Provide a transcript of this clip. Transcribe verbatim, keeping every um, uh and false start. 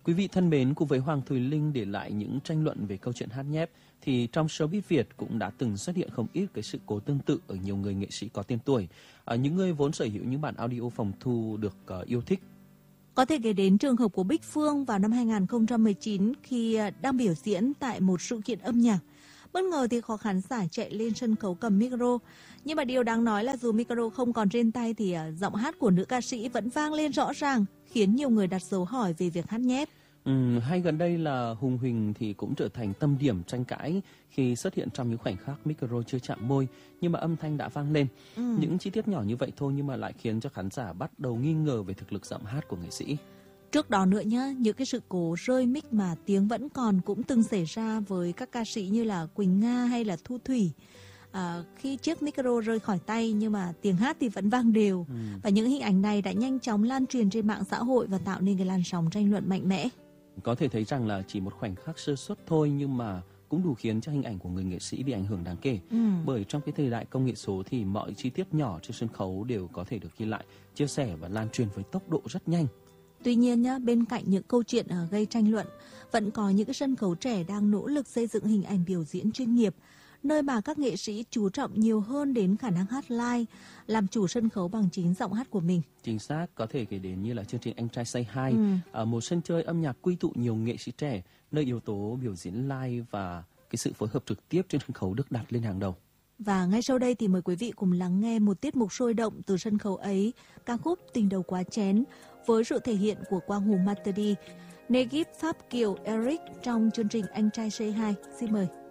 Quý vị thân mến, cùng với Hoàng Thùy Linh để lại những tranh luận về câu chuyện hát nhép, thì trong showbiz Việt cũng đã từng xuất hiện không ít cái sự cố tương tự ở nhiều người nghệ sĩ có tên tuổi. À, những người vốn sở hữu những bản audio phòng thu được uh, yêu thích. Có thể kể đến trường hợp của Bích Phương vào năm hai không một chín khi đang biểu diễn tại một sự kiện âm nhạc. Bất ngờ thì có khán giả chạy lên sân khấu cầm micro. Nhưng mà điều đáng nói là dù micro không còn trên tay thì giọng hát của nữ ca sĩ vẫn vang lên rõ ràng, khiến nhiều người đặt dấu hỏi về việc hát nhép. Ừ, hay gần đây là Hùng Huỳnh thì cũng trở thành tâm điểm tranh cãi khi xuất hiện trong những khoảnh khắc micro chưa chạm môi nhưng mà âm thanh đã vang lên. Ừ. Những chi tiết nhỏ như vậy thôi nhưng mà lại khiến cho khán giả bắt đầu nghi ngờ về thực lực giọng hát của nghệ sĩ. Trước đó nữa nhá, những cái sự cố rơi mic mà tiếng vẫn còn cũng từng xảy ra với các ca sĩ như là Quỳnh Nga hay là Thu Thủy. À, khi chiếc micro rơi khỏi tay nhưng mà tiếng hát thì vẫn vang đều. Ừ. Và những hình ảnh này đã nhanh chóng lan truyền trên mạng xã hội và tạo nên cái làn sóng tranh luận mạnh mẽ. Có thể thấy rằng là chỉ một khoảnh khắc sơ suất thôi nhưng mà cũng đủ khiến cho hình ảnh của người nghệ sĩ bị ảnh hưởng đáng kể. Ừ. Bởi trong cái thời đại công nghệ số thì mọi chi tiết nhỏ trên sân khấu đều có thể được ghi lại, chia sẻ và lan truyền với tốc độ rất nhanh. Tuy nhiên nhá, bên cạnh những câu chuyện gây tranh luận, vẫn có những cái sân khấu trẻ đang nỗ lực xây dựng hình ảnh biểu diễn chuyên nghiệp, nơi mà các nghệ sĩ chú trọng nhiều hơn đến khả năng hát live, làm chủ sân khấu bằng chính giọng hát của mình. Chính xác, có thể kể đến như là chương trình Anh Trai Say Hi, ừ. ở một sân chơi âm nhạc quy tụ nhiều nghệ sĩ trẻ, nơi yếu tố biểu diễn live và cái sự phối hợp trực tiếp trên sân khấu được đặt lên hàng đầu. Và ngay sau đây thì mời quý vị cùng lắng nghe một tiết mục sôi động từ sân khấu ấy, ca khúc Tình Đầu Quá Chén, với sự thể hiện của Quang Hùng Matteri, Negip Pháp Kiều Eric trong chương trình Anh Trai Say Hi. Xin mời.